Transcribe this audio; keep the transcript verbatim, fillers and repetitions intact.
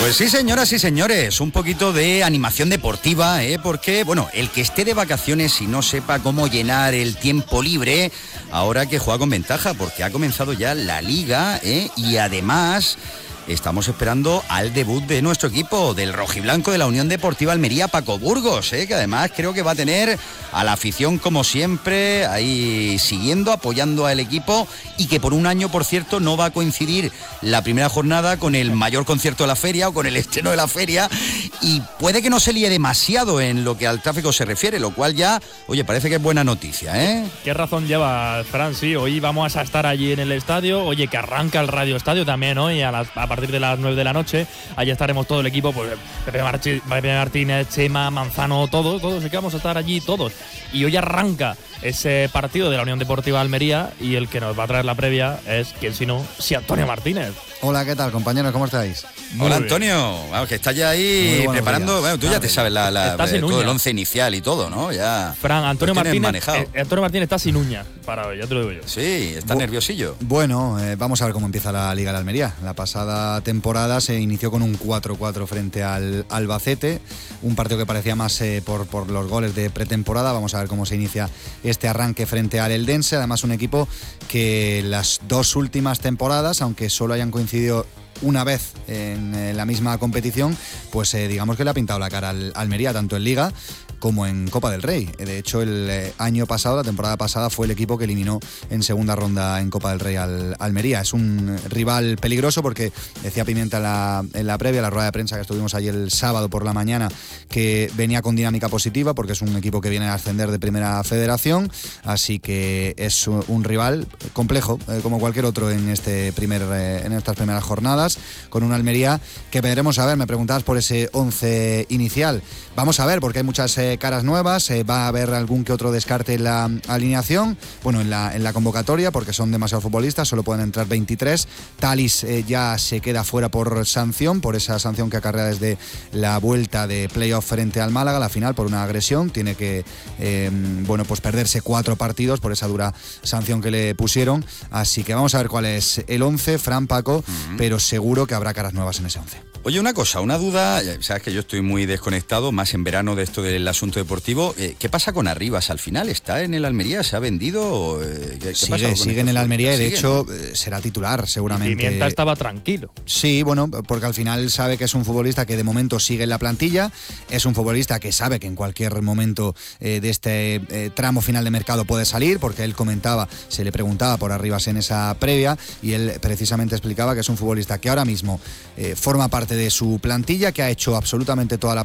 Pues sí, señoras y señores, un poquito de animación deportiva, ¿eh? Porque, bueno, el que esté de vacaciones y no sepa cómo llenar el tiempo libre, ahora que juega con ventaja, porque ha comenzado ya la Liga, ¿eh? Y además estamos esperando al debut de nuestro equipo, del rojiblanco de la Unión Deportiva Almería, Paco Burgos, ¿eh? Que además creo que va a tener a la afición, como siempre, ahí siguiendo, apoyando al equipo, y que por un año, por cierto, no va a coincidir la primera jornada con el mayor concierto de la feria o con el estreno de la feria, y puede que no se líe demasiado en lo que al tráfico se refiere, lo cual ya, oye, parece que es buena noticia, ¿eh? ¿Qué razón lleva, Fran? Sí, hoy vamos a estar allí en el estadio, oye, que arranca el Radio Estadio también hoy a, las, a partir de las nueve de la noche, allí estaremos todo el equipo, pues Pepe, Marchi, Pepe Martínez, Chema, Manzano, todos, todos, que vamos a estar allí todos. Y hoy arranca ese partido de la Unión Deportiva Almería, y el que nos va a traer la previa es, ¿quién sino? Si Antonio Martínez. Hola, ¿qué tal, compañeros? ¿Cómo estáis? Muy Hola, bien. Antonio. Vamos, que estás ya ahí preparando. Bueno, tú ya te sabes la, la, eh, todo el once inicial y todo, ¿no? Ya. Fran, Antonio Martínez. Eh, Antonio Martínez está sin uña para hoy, ya te lo digo yo. Sí, está Bu- nerviosillo. Bueno, eh, vamos a ver cómo empieza la Liga de Almería. La pasada temporada se inició con un cuatro cuatro frente al Albacete, un partido que parecía más eh, por, por los goles de pretemporada. Vamos a ver cómo se inicia este arranque frente al Eldense. Además, un equipo que las dos últimas temporadas, aunque solo hayan coincidido una vez en eh, la misma competición, pues eh, digamos que le ha pintado la cara al Almería, tanto en Liga como en Copa del Rey. De hecho, el eh, año pasado, la temporada pasada, fue el equipo que eliminó en segunda ronda en Copa del Rey al Almería. Es un rival peligroso porque decía Pimienta en la, en la previa, la rueda de prensa que estuvimos allí el sábado por la mañana, que venía con dinámica positiva porque es un equipo que viene a ascender de Primera Federación, así que es un rival complejo, eh, como cualquier otro en, este primer, eh, en estas primeras jornadas, con un Almería que veremos a ver. Me preguntabas por ese once inicial. Vamos a ver, porque hay muchas eh, caras nuevas, eh, va a haber algún que otro descarte en la alineación, bueno, en la, en la convocatoria, porque son demasiados futbolistas, solo pueden entrar veintitrés. Talis eh, ya se queda fuera por sanción, por esa sanción que acarrea desde la vuelta de playoff frente al Málaga, la final, por una agresión. Tiene que, eh, bueno, pues perderse cuatro partidos por esa dura sanción que le pusieron. Así que vamos a ver cuál es el once, Fran, Paco, uh-huh. Pero seguro que habrá caras nuevas en ese once. Oye, una cosa, una duda, sabes que yo estoy muy desconectado, más en verano, de esto del asunto deportivo. ¿Qué pasa con Arribas al final? ¿Está en el Almería? ¿Se ha vendido? ¿Qué, sigue qué sigue en el Almería y de sigue, hecho ¿no? será titular seguramente. Y Pimienta estaba tranquilo. Sí, bueno, porque al final sabe que es un futbolista que de momento sigue en la plantilla, es un futbolista que sabe que en cualquier momento eh, de este eh, tramo final de mercado puede salir, porque él comentaba, se le preguntaba por Arribas en esa previa, y él precisamente explicaba que es un futbolista que ahora mismo eh, forma parte de su plantilla, que ha hecho absolutamente toda la